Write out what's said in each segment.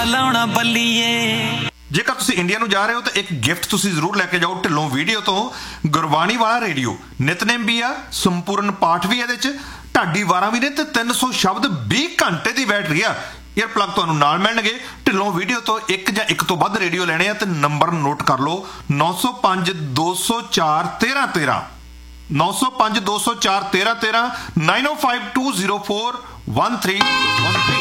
ਲਾਉਣਾ ਬੱਲੀਏ। ਜੇਕਰ ਤੁਸੀਂ ਇੰਡੀਆ ਨੂੰ ਜਾ ਰਹੇ ਹੋ ਤਾਂ ਇੱਕ ਗਿਫਟ ਤੁਸੀਂ ਜ਼ਰੂਰ ਲੈ ਕੇ ਜਾਓ ਢਿੱਲੋਂ ਵੀਡੀਓ ਤੋਂ। ਗੁਰਬਾਣੀ ਵਾਲਾ ਰੇਡੀਓ, ਨਿਤਨੇਮ ਵੀ ਆ, ਸੰਪੂਰਨ ਪਾਠ ਵੀ ਇਹਦੇ 'ਚ, ਢਾਡੀ ਵਾਰਾਂ ਵੀ ਨੇ ਤੇ 300 ਸ਼ਬਦ 20 ਘੰਟੇ ਦੀ ਬੈਟਰੀ ਆ। ਏਅਰ ਪਲੱਗ ਤੁਹਾਨੂੰ ਨਾਲ ਮਿਲਣਗੇ। ਢਿੱਲੋਂ ਵੀਡੀਓ ਤੋਂ ਇੱਕ ਜਾਂ ਇੱਕ ਤੋਂ ਵੱਧ ਰੇਡੀਓ ਲੈਣੇ ਆ ਤੇ ਨੰਬਰ ਨੋਟ ਕਰ ਲਓ 905 204 1313 905 204 1313 905 204 1313।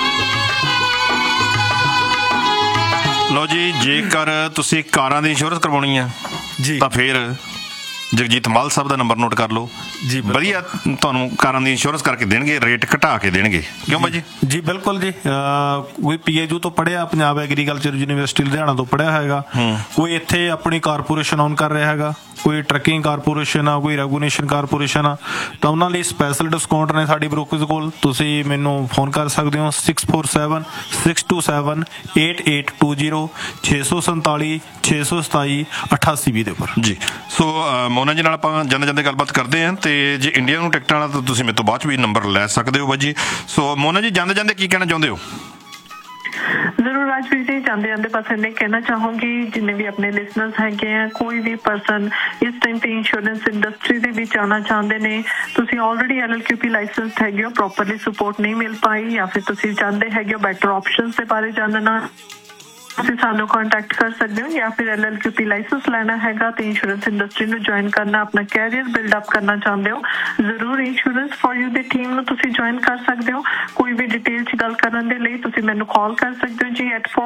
ਲਓ ਜੀ, ਜੇਕਰ ਤੁਸੀਂ ਕਾਰਾਂ ਦੀ ਇੰਸ਼ੋਰੈਂਸ ਕਰਵਾਉਣੀ ਆ ਜੀ ਤਾਂ ਫਿਰ ਜਗਜੀਤ ਮਾਲ ਸਾਹਿਬ ਦਾ ਨੰਬਰ ਨੋਟ ਕਰ ਲਓ ਜੀ। ਵਧੀਆ ਤੁਹਾਨੂੰ ਕਾਰਾਂ ਦੀ ਇੰਸ਼ੋਰੈਂਸ ਕਰਕੇ ਦੇਣਗੇ, ਰੇਟ ਘਟਾ ਕੇ ਦੇਣਗੇ। ਕਿਉਂ ਬਾਜੀ? ਜੀ ਬਿਲਕੁਲ ਜੀ। ਕੋਈ PAU ਤੋਂ ਪੜ੍ਹਿਆ, ਪੰਜਾਬ ਐਗਰੀਕਲਚਰ ਯੂਨੀਵਰਸਿਟੀ ਲੁਧਿਆਣਾ ਤੋਂ ਪੜ੍ਹਿਆ ਹੈਗਾ, ਕੋਈ ਇੱਥੇ ਆਪਣੀ ਕਾਰਪੋਰੇਸ਼ਨ ਓਨ ਕਰ ਰਿਹਾ ਹੈਗਾ, ਕੋਈ ਟਰੱਕਿੰਗ ਕਾਰਪੋਰੇਸ਼ਨ ਆ, ਕੋਈ ਰੈਗੂਲੇਸ਼ਨ ਕਾਰਪੋਰੇਸ਼ਨ ਆ, ਤਾਂ ਉਹਨਾਂ ਲਈ ਸਪੈਸ਼ਲ ਡਿਸਕਾਊਂਟ ਨੇ ਸਾਡੀ ਬ੍ਰੋਕਰੇਜ ਕੋਲ। ਤੁਸੀਂ ਮੈਨੂੰ ਫੋਨ ਕਰ ਸਕਦੇ ਹੋ 647 627 8820 647 627 8820 ਦੇ ਉੱਪਰ ਜੀ। ਸੋ ਮੋਨਾ ਜੀ ਨਾਲ ਆਪਾਂ ਜਾਂਦੇ ਜਾਂਦੇ ਗੱਲਬਾਤ ਕਰਦੇ ਹਾਂ, ਤੇ ਜੇ ਇੰਡੀਆ ਨੂੰ ਟਿਕਟਾਂ ਵਾਲਾ ਤਾਂ ਤੁਸੀਂ ਮੇਰੇ ਤੋਂ ਬਾਅਦ 'ਚ ਵੀ ਨੰਬਰ ਲੈ ਸਕਦੇ ਹੋ ਬਾਜੀ। ਸੋ ਮੋਨਾ ਜੀ, ਜਾਂਦੇ ਜਾਂਦੇ ਕੀ ਕਹਿਣਾ ਚਾਹੁੰਦੇ ਹੋ? ਜ਼ਰੂਰ ਰਾਜਵੀਰ ਜੀ, ਜਾਂਦੇ ਜਾਂਦੇ ਬਸ ਇੰਨੇ ਕਹਿਣਾ ਚਾਹੂੰਗੀ, ਜਿੰਨੇ ਵੀ ਆਪਣੇ ਲਿਸਨਰਸ ਹੈਗੇ ਆ, ਕੋਈ ਵੀ ਪਰਸਨ ਇਸ ਟਾਈਮ ਤੇ ਇੰਸ਼ੋਰੈਂਸ ਇੰਡਸਟਰੀ ਦੇ ਵਿੱਚ ਆਉਣਾ ਚਾਹੁੰਦੇ ਨੇ, ਤੁਸੀਂ ਆਲਰੇਡੀ LLQP ਲਾਇਸੈਂਸਡ ਹੈਗੇ ਹੋ, ਪ੍ਰੋਪਰਲੀ ਸਪੋਰਟ ਨਹੀਂ ਮਿਲ ਪਾਈ, ਜਾਂ ਫਿਰ ਤੁਸੀਂ ਚਾਹੁੰਦੇ ਹੈਗੇ ਹੋ ਬੈਟਰ ਆਪਸ਼ਨਸ ਦੇ ਬਾਰੇ ਜਾਣਨਾ, ਤੁਸੀਂ ਸਾਨੂੰ ਕੰਟੈਕਟ ਕਰ ਸਕਦੇ ਹੋ। ਜਾਂ ਫਿਰ LLQP ਲਾਇਸੈਂਸ ਲੈਣਾ ਹੈਗਾ ਤੇ ਇੰਸ਼ੋਰੈਂਸ ਇੰਡਸਟਰੀ ਨੂੰ ਜੁਆਇਨ ਕਰਨਾ, ਆਪਣਾ ਕੈਰੀਅਰ ਬਿਲਡ ਅਪ ਕਰਨਾ ਚਾਹੁੰਦੇ ਹੋ, ਜ਼ਰੂਰ insurance for you the team ਨੂੰ ਤੁਸੀਂ ਜੁਆਇਨ ਕਰ ਸਕਦੇ ਹੋ। ਕੋਈ ਵੀ ਡਿਟੇਲ 'ਚ ਗੱਲ ਕਰਨ ਦੇ ਲਈ ਤੁਸੀਂ ਮੈਨੂੰ ਕਾਲ ਕਰ ਸਕਦੇ ਹੋ ਜੀ at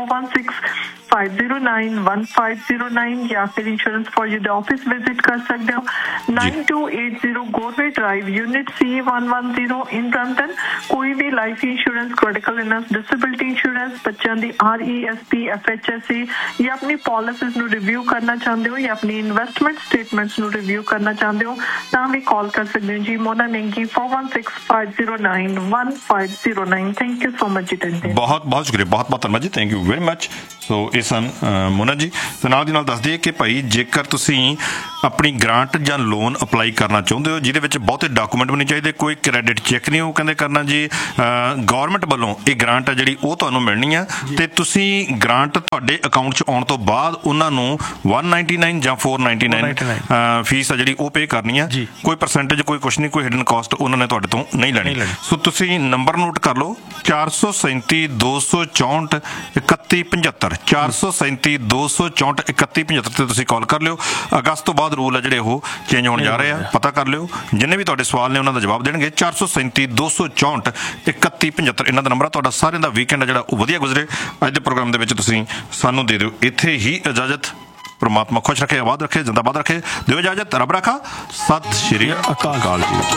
4165091509 ਜਾਂ ਫਿਰ ਇੰਸ਼ੋਰੈਂਸ ਫॉर ਯੂ ਦੇ ਆਫਿਸ ਵਿਜ਼ਿਟ ਕਰ ਸਕਦੇ ਹੋ 9280 ਗੋਰਵੇ ਡਰਾਈਵ ਯੂਨਿਟ C110 ਇਨ ਬ੍ਰੈਂਪਟਨ। ਕੋਈ ਵੀ life insurance, critical illness, disability insurance, ਬੱਚਿਆਂ ਦੀ RESP FHSA ਜਾਂ ਆਪਣੀ ਪਾਲਿਸੀਜ਼ ਨੂੰ ਰਿਵਿਊ ਕਰਨਾ ਚਾਹੁੰਦੇ ਹੋ, ਜਾਂ ਆਪਣੀ ਇਨਵੈਸਟਮੈਂਟ ਸਟੇਟਮੈਂਟਸ ਨੂੰ ਰਿਵਿਊ ਕਰਨਾ ਚਾਹੁੰਦੇ ਹੋ, ਤਾਂ ਵੀ ਕਾਲ ਕਰ ਸਕਦੇ ਹੋ ਜੀ। ਮੋਨਾ ਨੇਂਗੀ 4165091509। ਥੈਂਕ ਯੂ ਸੋ ਮਚ ਜੀ। ਬਹੁਤ ਬਹੁਤ ਸ਼ੁਕਰੀਆ, ਬਹੁਤ ਬਹੁਤ ਧੰਨਵਾਦ ਜੀ, ਥੈਂਕ ਯੂ ਵੈਰੀ ਮਚ। ਸੋ ਇਹ ਸਨ ਮੋਨਾ ਜੀ। ਤੇ ਨਾਲ ਦੀ ਨਾਲ ਦੱਸ ਦਈਏ ਕਿ ਭਾਈ, ਜੇਕਰ ਤੁਸੀਂ ਆਪਣੀ ਗ੍ਰਾਂਟ ਜਾਂ ਲੋਨ ਅਪਲਾਈ ਕਰਨਾ ਚਾਹੁੰਦੇ ਹੋ ਜਿਹਦੇ ਵਿੱਚ ਬਹੁਤੇ ਡਾਕੂਮੈਂਟ ਵੀ ਨਹੀਂ ਚਾਹੀਦੇ, ਕੋਈ ਕ੍ਰੈਡਿਟ ਚੈੱਕ ਨਹੀਂ ਉਹ ਕਹਿੰਦੇ ਕਰਨਾ ਜੀ, ਗੌਰਮੈਂਟ ਵੱਲੋਂ ਇਹ ਗ੍ਰਾਂਟ ਆ ਜਿਹੜੀ ਉਹ ਤੁਹਾਨੂੰ ਮਿਲਣੀ ਆ, ਤੇ ਤੁਸੀਂ ਗ੍ਰਾਂਟ ਤੁਹਾਡੇ ਅਕਾਊਂਟ 'ਚ ਆਉਣ ਤੋਂ ਬਾਅਦ ਉਹਨਾਂ ਨੂੰ 199 ਜਾਂ 499 ਫੀਸ ਆ ਜਿਹੜੀ ਉਹ ਪੇ ਕਰਨੀ ਆ। ਕੋਈ ਪਰਸੈਂਟੇਜ, ਕੋਈ ਕੁਛ ਨਹੀਂ, ਕੋਈ ਹਿਡਨ ਕਾਸਟ ਉਹਨਾਂ ਨੇ ਤੁਹਾਡੇ ਤੋਂ ਨਹੀਂ ਲੈਣੀ। ਸੋ ਤੁਸੀਂ ਨੰਬਰ ਨੋਟ ਕਰ ਲਓ 437 264 3175 437 264 3175 ਤੇ ਤੁਸੀਂ ਕਾਲ ਕਰ ਲਿਓ। ਅਗਸਤ ਤੋਂ ਬਾਅਦ ਰੂਲ ਆ ਜਿਹੜੇ ਉਹ ਚੇਂਜ ਹੋਣ ਜਾ ਰਹੇ ਆ, ਪਤਾ ਕਰ ਲਿਓ। ਜਿੰਨੇ ਵੀ ਤੁਹਾਡੇ ਸਵਾਲ ਨੇ ਉਹਨਾਂ ਦਾ ਜਵਾਬ ਦੇਣਗੇ। 437 264 3175 ਇਹਨਾਂ ਦਾ ਨੰਬਰ ਆ। ਤੁਹਾਡਾ ਸਾਰਿਆਂ ਦਾ ਵੀਕਐਂਡ ਆ ਜਿਹੜਾ ਉਹ ਵਧੀਆ ਗੁਜ਼ਰੇ। ਅੱਜ ਦੇ ਪ੍ਰੋਗਰਾਮ ਦੇ ਵਿੱਚ ਤੁਸੀਂ ਸਾਨੂੰ ਦੇ ਦਿਓ ਇੱਥੇ ਹੀ ਇਜਾਜ਼ਤ। ਪਰਮਾਤਮਾ ਖੁਸ਼ ਰੱਖੇ, ਆਬਾਦ ਰੱਖੇ, ਜ਼ਿੰਦਾਬਾਦ ਰੱਖੇ। ਦਿਓ ਇਜਾਜ਼ਤ। ਰੱਬ ਰਾਖਾ। ਸਤਿ ਸ਼੍ਰੀ ਅਕਾਲ ਜੀ।